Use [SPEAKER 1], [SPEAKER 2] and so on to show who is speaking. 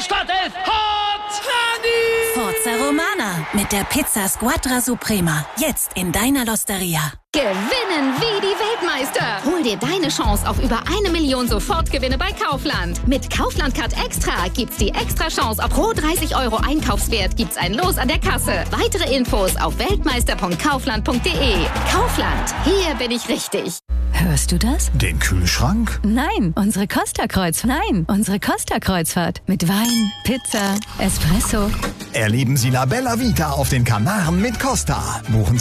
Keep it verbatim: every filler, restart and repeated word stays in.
[SPEAKER 1] Startelf. Hot Honey!
[SPEAKER 2] Forza Romana mit der Pizza Squadra Suprema. Jetzt in deiner Losteria.
[SPEAKER 3] Gewinnen wie die Weltmeister. Hol dir deine Chance auf über eine Million Sofortgewinne bei Kaufland. Mit Kaufland Card Extra gibt's die extra Chance. Auf pro dreißig Euro Einkaufswert gibt's ein Los an der Kasse. Weitere Infos auf weltmeister punkt kaufland punkt de. Kaufland, hier bin ich richtig.
[SPEAKER 4] Hörst du das?
[SPEAKER 5] Den Kühlschrank?
[SPEAKER 4] Nein, unsere Costa-Kreuzfahrt. Nein, unsere Costa-Kreuzfahrt. Mit Wein, Pizza, Espresso.
[SPEAKER 5] Erleben Sie La Bella Vita auf den Kanaren mit Costa. Buchen